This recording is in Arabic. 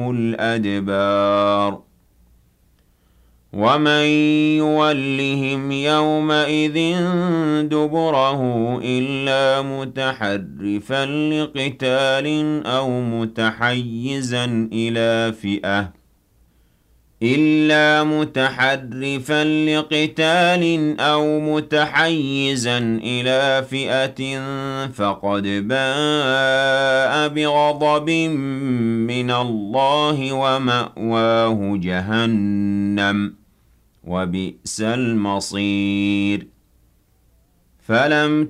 الْأَدْبَارَ وَمَن يُوَلِّهِمْ يَوْمَئِذٍ دُبُرَهُ إِلَّا مُتَحَرِّفًا لِّقِتَالٍ أَوْ مُتَحَيِّزًا إِلَىٰ فِئَةٍ فَقَدْ بَاءَ بِغَضَبٍ مِّنَ اللَّهِ وَمَأْوَاهُ جَهَنَّمُ ۖ وَبِئْسَ الْمَصِيرُ فَلَمْ